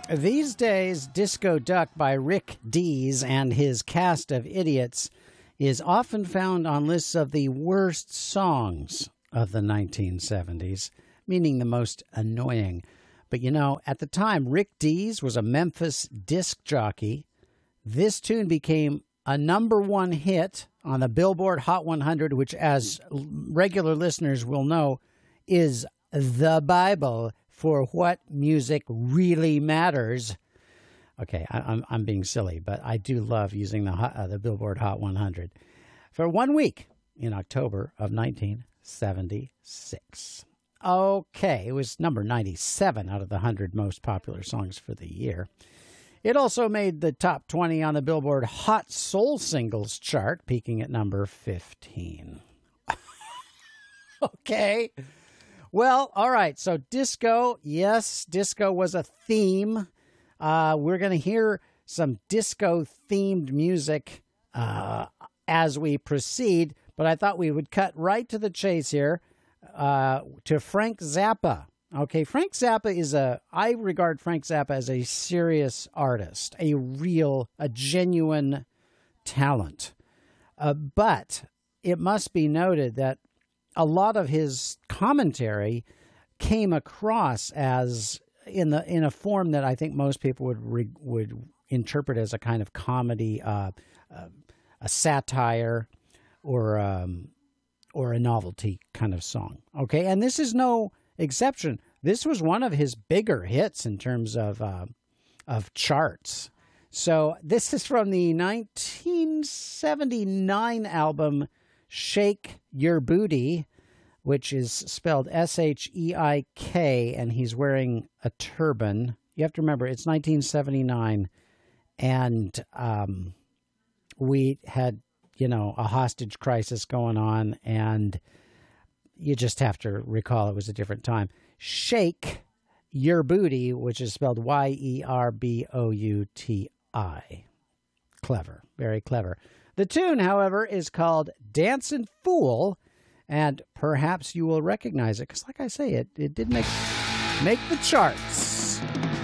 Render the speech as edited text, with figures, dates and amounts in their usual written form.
These days, Disco Duck by Rick Dees and his cast of idiots is often found on lists of the worst songs of the 1970s, meaning the most annoying. But you know, at the time, Rick Dees was a Memphis disc jockey. This tune became a #1 hit on the Billboard Hot 100, which, as regular listeners will know, is the Bible for what music really matters. Okay, I'm being silly, but I do love using the Billboard Hot 100 for 1 week in October of 1976. Okay, it was number 97 out of the 100 most popular songs for the year. It also made the top 20 on the Billboard Hot Soul Singles chart, peaking at number 15. Okay. Well, all right. So disco, yes, disco was a theme. We're going to hear some disco-themed music as we proceed, but I thought we would cut right to the chase here to Frank Zappa. Okay, Frank Zappa I regard Frank Zappa as a serious artist, a genuine talent. But it must be noted that a lot of his commentary came across as in a form that I think most people would interpret as a kind of comedy, a satire, or a novelty kind of song. Okay, and this is no exception. This was one of his bigger hits in terms of charts. So this is from the 1979 album Shake Your Booty, which is spelled S-H-E-I-K, and he's wearing a turban. You have to remember, it's 1979, and we had, a hostage crisis going on, and you just have to recall it was a different time. Shake Your Booty, which is spelled Y-E-R-B-O-U-T-I. Clever, very clever. The tune, however, is called Dancin' Fool, and perhaps you will recognize it, because like I say, it did make the charts.